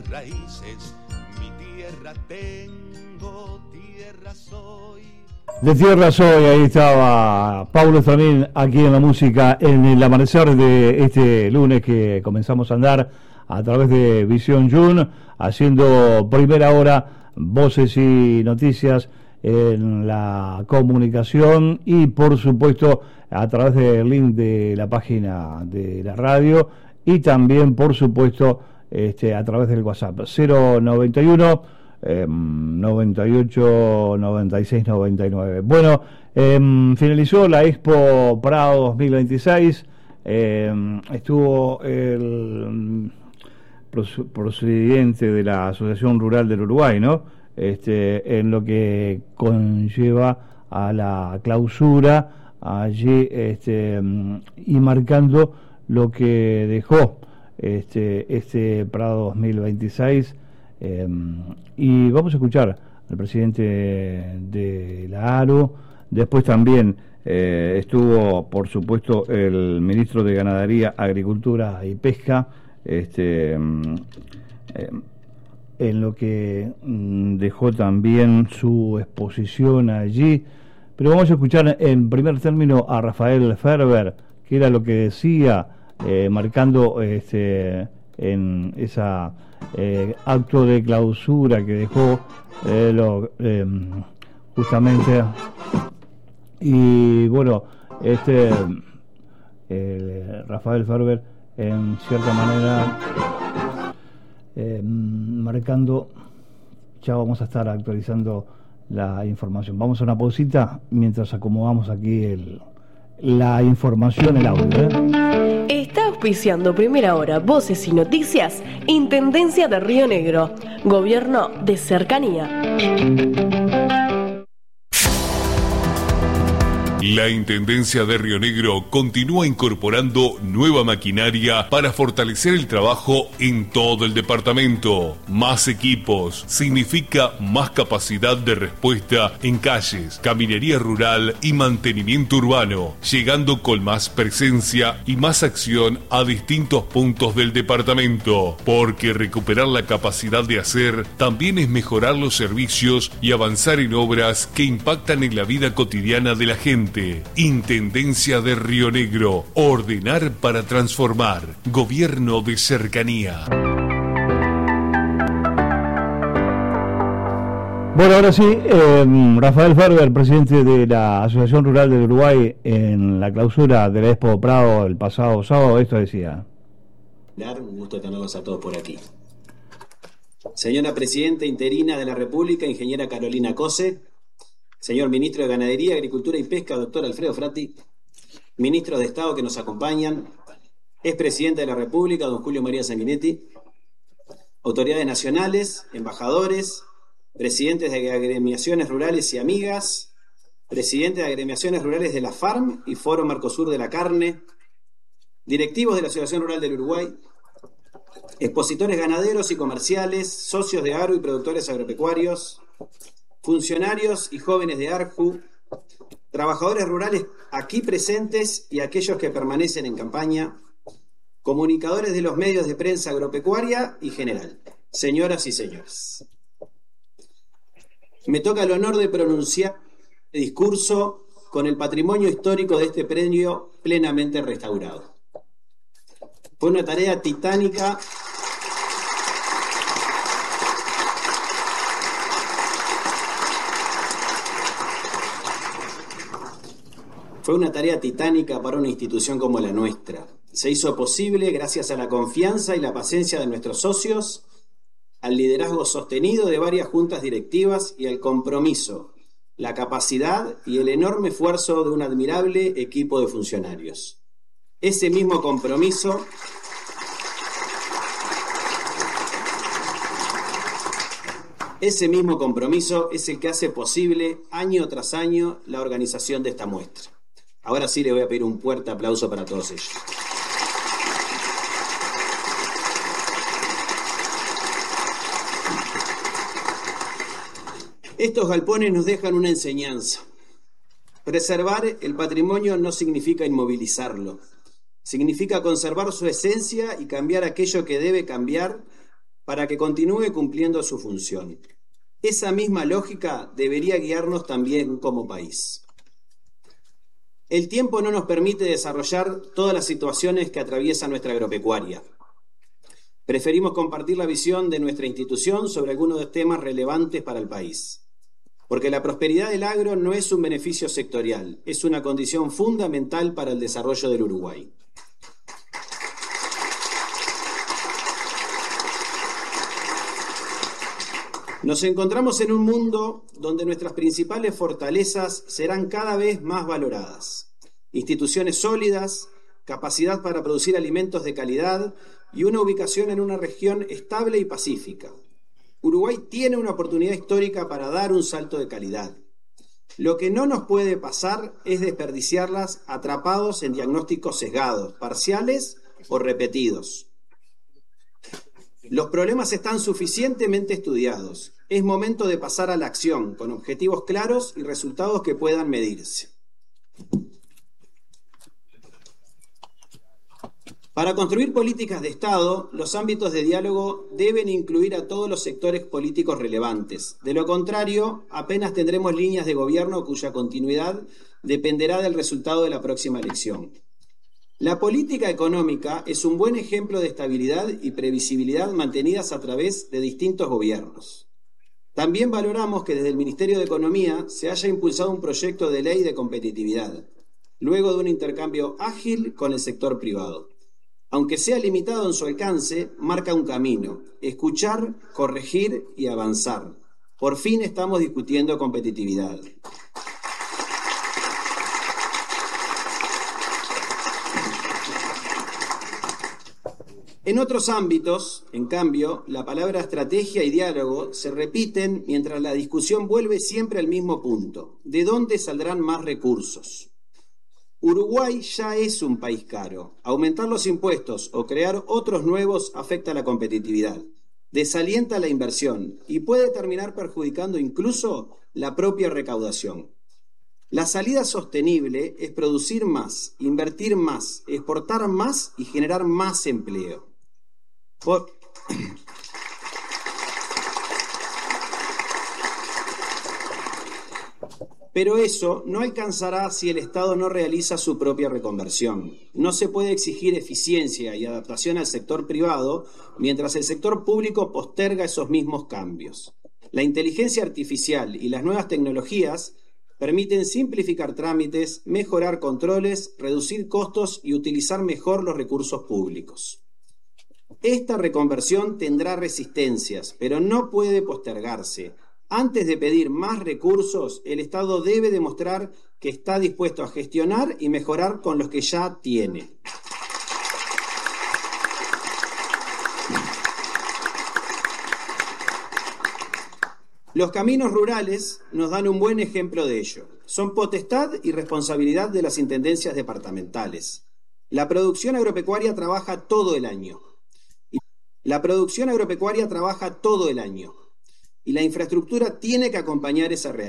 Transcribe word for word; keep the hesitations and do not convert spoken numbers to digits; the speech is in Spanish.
raíces, mi tierra tengo, tierra soy. De tierra soy, ahí estaba Paulo también aquí en la música, en el amanecer de este lunes que comenzamos a andar a través de Visión Jun, haciendo primera hora, voces y noticias en la comunicación y por supuesto a través del link de la página de la radio y también por supuesto este, a través del WhatsApp cero noventa y uno Eh, noventa y ocho, noventa y seis, noventa y nueve. Bueno, eh, finalizó la Expo Prado dos mil veintiséis, eh, estuvo el presidente de la Asociación Rural del Uruguay, ¿no? Este, en lo que conlleva a la clausura allí, este, y marcando lo que dejó este, este Prado dos mil veintiséis. Eh, y vamos a escuchar al presidente de la ARO. Después también eh, estuvo, por supuesto, el ministro de Ganadería, Agricultura y Pesca, este, eh, en lo que mm, dejó también su exposición allí. Pero vamos a escuchar en primer término a Rafael Ferber, que era lo que decía, eh, marcando este, en esa Eh, acto de clausura que dejó eh, lo, eh, justamente, y bueno, este eh, Rafael Ferber en cierta manera eh, marcando, ya vamos a estar actualizando la información. Vamos a una pausita mientras acomodamos aquí el, la información, el audio, ¿eh? Está auspiciando Primera Hora, voces y noticias, Intendencia de Río Negro, Gobierno de Cercanía. La Intendencia de Río Negro continúa incorporando nueva maquinaria para fortalecer el trabajo en todo el departamento. Más equipos significa más capacidad de respuesta en calles, caminería rural y mantenimiento urbano, llegando con más presencia y más acción a distintos puntos del departamento, porque recuperar la capacidad de hacer también es mejorar los servicios y avanzar en obras que impactan en la vida cotidiana de la gente. Intendencia de Río Negro. Ordenar para transformar. Gobierno de Cercanía. Bueno, ahora sí, eh, Rafael Ferber, presidente de la Asociación Rural del Uruguay, en la clausura de la Expo Prado el pasado sábado, esto decía. Un gusto tenerlos a todos por aquí. Señora Presidenta Interina de la República, ingeniera Carolina Cose. Señor Ministro de Ganadería, Agricultura y Pesca, doctor Alfredo Fratti, ministros de Estado que nos acompañan, expresidente de la República, don Julio María Sanguinetti, autoridades nacionales, embajadores, presidentes de agremiaciones rurales y amigas, presidentes de agremiaciones rurales de la FARM y Foro Mercosur de la Carne, directivos de la Asociación Rural del Uruguay, expositores ganaderos y comerciales, socios de ARO y productores agropecuarios, funcionarios y jóvenes de ARJU, trabajadores rurales aquí presentes y aquellos que permanecen en campaña, comunicadores de los medios de prensa agropecuaria y general, señoras y señores. Me toca el honor de pronunciar este discurso con el patrimonio histórico de este predio plenamente restaurado. Fue una tarea titánica Fue una tarea titánica para una institución como la nuestra. Se hizo posible gracias a la confianza y la paciencia de nuestros socios, al liderazgo sostenido de varias juntas directivas y al compromiso, la capacidad y el enorme esfuerzo de un admirable equipo de funcionarios. Ese mismo compromiso Ese mismo compromiso es el que hace posible año tras año la organización de esta muestra. Ahora sí le voy a pedir un fuerte aplauso para todos ellos. Estos galpones nos dejan una enseñanza. Preservar el patrimonio no significa inmovilizarlo. Significa conservar su esencia y cambiar aquello que debe cambiar para que continúe cumpliendo su función. Esa misma lógica debería guiarnos también como país. El tiempo no nos permite desarrollar todas las situaciones que atraviesa nuestra agropecuaria. Preferimos compartir la visión de nuestra institución sobre algunos de los temas relevantes para el país. Porque la prosperidad del agro no es un beneficio sectorial, es una condición fundamental para el desarrollo del Uruguay. Nos encontramos en un mundo donde nuestras principales fortalezas serán cada vez más valoradas. Instituciones sólidas, capacidad para producir alimentos de calidad y una ubicación en una región estable y pacífica. Uruguay tiene una oportunidad histórica para dar un salto de calidad. Lo que no nos puede pasar es desperdiciarlas atrapados en diagnósticos sesgados, parciales o repetidos. Los problemas están suficientemente estudiados. Es momento de pasar a la acción, con objetivos claros y resultados que puedan medirse. Para construir políticas de Estado, los ámbitos de diálogo deben incluir a todos los sectores políticos relevantes. De lo contrario, apenas tendremos líneas de gobierno cuya continuidad dependerá del resultado de la próxima elección. La política económica es un buen ejemplo de estabilidad y previsibilidad mantenidas a través de distintos gobiernos. También valoramos que desde el Ministerio de Economía se haya impulsado un proyecto de ley de competitividad, luego de un intercambio ágil con el sector privado. Aunque sea limitado en su alcance, marca un camino: escuchar, corregir y avanzar. Por fin estamos discutiendo competitividad. En otros ámbitos, en cambio, la palabra estrategia y diálogo se repiten mientras la discusión vuelve siempre al mismo punto: ¿de dónde saldrán más recursos? Uruguay ya es un país caro. Aumentar los impuestos o crear otros nuevos afecta la competitividad, desalienta la inversión y puede terminar perjudicando incluso la propia recaudación. La salida sostenible es producir más, invertir más, exportar más y generar más empleo. Por... Pero eso no alcanzará si el Estado no realiza su propia reconversión. No se puede exigir eficiencia y adaptación al sector privado mientras el sector público posterga esos mismos cambios. La inteligencia artificial y las nuevas tecnologías permiten simplificar trámites, mejorar controles, reducir costos y utilizar mejor los recursos públicos. Esta reconversión tendrá resistencias, pero no puede postergarse. Antes de pedir más recursos, el Estado debe demostrar que está dispuesto a gestionar y mejorar con los que ya tiene. Los caminos rurales nos dan un buen ejemplo de ello. Son potestad y responsabilidad de las intendencias departamentales. La producción agropecuaria trabaja todo el año. La producción agropecuaria trabaja todo el año. Y la infraestructura tiene que acompañar esa realidad.